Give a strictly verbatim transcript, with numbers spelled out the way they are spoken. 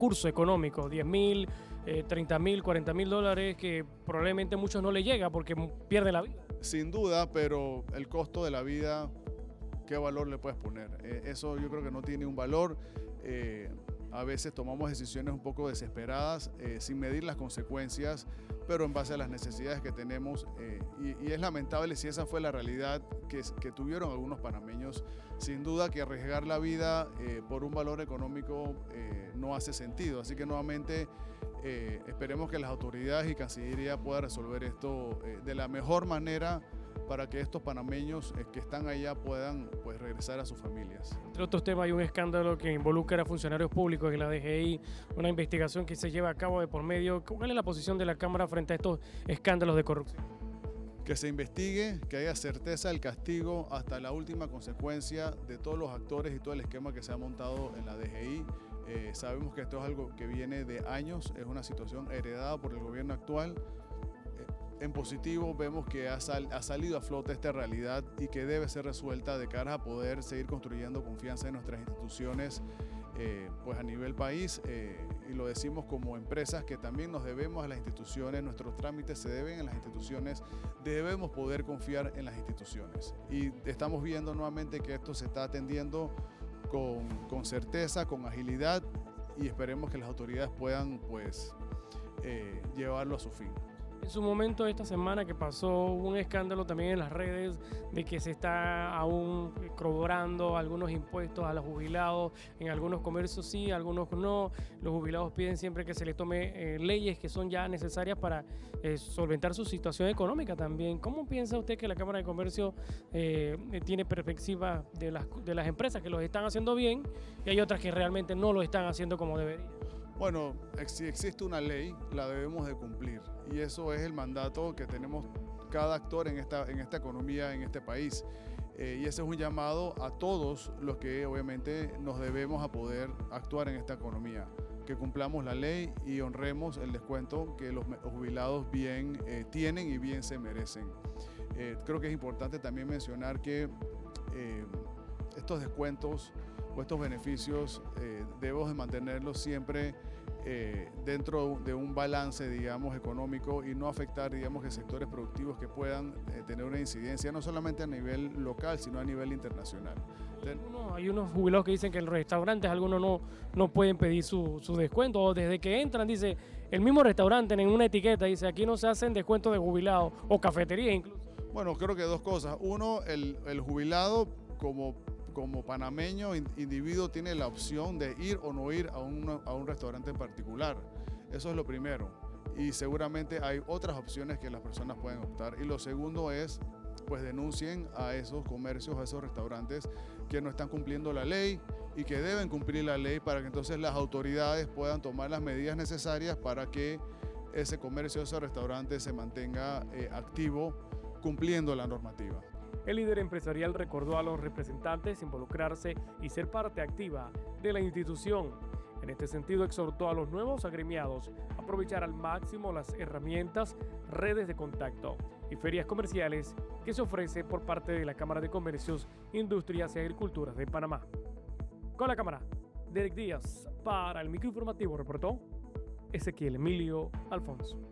recurso económico, diez mil, eh, treinta mil, cuarenta mil dólares, que probablemente a muchos no les llega porque pierden la vida. Sin duda, pero el costo de la vida, ¿qué valor le puedes poner? Eh, eso yo creo que no tiene un valor. Eh, a veces tomamos decisiones un poco desesperadas, eh, sin medir las consecuencias, pero en base a las necesidades que tenemos. Eh, y, y es lamentable si esa fue la realidad que, que tuvieron algunos panameños. Sin duda que arriesgar la vida eh, por un valor económico eh, no hace sentido. Así que nuevamente eh, esperemos que las autoridades y Cancillería puedan resolver esto eh, de la mejor manera, para que estos panameños eh, que están allá puedan pues, regresar a sus familias. Entre otros temas, hay un escándalo que involucra a funcionarios públicos en la D G I, una investigación que se lleva a cabo de por medio. ¿Cuál es la posición de la Cámara frente a estos escándalos de corrupción? Que se investigue, que haya certeza del castigo hasta la última consecuencia de todos los actores y todo el esquema que se ha montado en la D G I. Eh, sabemos que esto es algo que viene de años, es una situación heredada por el gobierno actual. En positivo vemos que ha, sal, ha salido a flote esta realidad y que debe ser resuelta de cara a poder seguir construyendo confianza en nuestras instituciones eh, pues a nivel país, eh, y lo decimos como empresas que también nos debemos a las instituciones, nuestros trámites se deben a las instituciones, debemos poder confiar en las instituciones y estamos viendo nuevamente que esto se está atendiendo con, con certeza, con agilidad, y esperemos que las autoridades puedan pues eh, llevarlo a su fin. En su momento, esta semana que pasó, hubo un escándalo también en las redes de que se está aún cobrando algunos impuestos a los jubilados. En algunos comercios sí, algunos no. Los jubilados piden siempre que se les tome eh, leyes que son ya necesarias para eh, solventar su situación económica también. ¿Cómo piensa usted que la Cámara de Comercio eh, tiene perspectiva de las, de las empresas que los están haciendo bien y hay otras que realmente no lo están haciendo como debería? Bueno, si existe una ley, la debemos de cumplir, y eso es el mandato que tenemos cada actor en esta, en esta economía, en este país. Eh, y ese es un llamado a todos los que obviamente nos debemos a poder actuar en esta economía, que cumplamos la ley y honremos el descuento que los jubilados bien eh, tienen y bien se merecen. Eh, creo que es importante también mencionar que eh, estos descuentos o estos beneficios eh, debemos de mantenerlos siempre eh, dentro de un balance, digamos, económico, y no afectar, digamos, que sectores productivos que puedan eh, tener una incidencia no solamente a nivel local, sino a nivel internacional. Hay unos, hay unos jubilados que dicen que en los restaurantes algunos no, no pueden pedir su, su descuento, o desde que entran, dice, el mismo restaurante en una etiqueta dice, aquí no se hacen descuentos de jubilados, o cafetería incluso. Bueno, creo que dos cosas. Uno, el, el jubilado como como panameño, individuo, tiene la opción de ir o no ir a un, a un restaurante en particular. Eso es lo primero. Y seguramente hay otras opciones que las personas pueden optar. Y lo segundo es, pues denuncien a esos comercios, a esos restaurantes que no están cumpliendo la ley y que deben cumplir la ley, para que entonces las autoridades puedan tomar las medidas necesarias para que ese comercio, ese restaurante se mantenga eh, activo, cumpliendo la normativa. El líder empresarial recordó a los representantes involucrarse y ser parte activa de la institución. En este sentido, exhortó a los nuevos agremiados a aprovechar al máximo las herramientas, redes de contacto y ferias comerciales que se ofrece por parte de la Cámara de Comercios, Industrias y Agriculturas de Panamá. Con la cámara, Derek Díaz, para el microinformativo reportó Ezequiel Emilio Alfonso.